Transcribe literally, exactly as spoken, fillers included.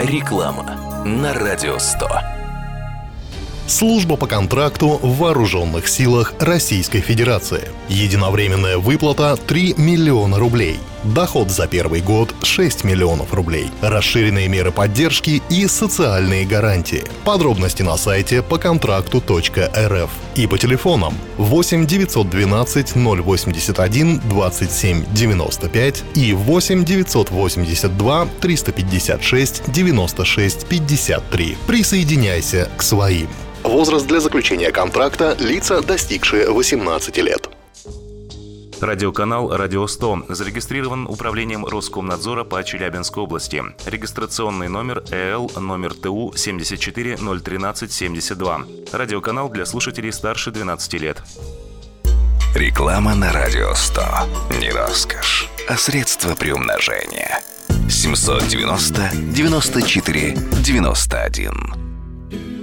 Реклама на Радио сто. Служба по контракту в Вооруженных силах Российской Федерации. Единовременная выплата три миллиона рублей. Доход за первый год шесть миллионов рублей. Расширенные меры поддержки и социальные гарантии. Подробности на сайте по контракту точка эр эф и по телефонам восемь девятьсот двенадцать ноль восемьдесят один двадцать семь девяносто пять и восемь девятьсот восемьдесят два триста пятьдесят шесть девяносто шесть пятьдесят три. Присоединяйся к своим. Возраст для заключения контракта – лица, достигшие восемнадцати лет. Радиоканал «Радио сто» зарегистрирован Управлением Роскомнадзора по Челябинской области. Регистрационный номер э эл номер тэ у семьдесят четыре ноль тринадцать семьдесят два. Радиоканал для слушателей старше двенадцати лет. Реклама на Радио сто. Не роскошь, а средство приумножения. семь девяносто девяносто четыре девяносто один.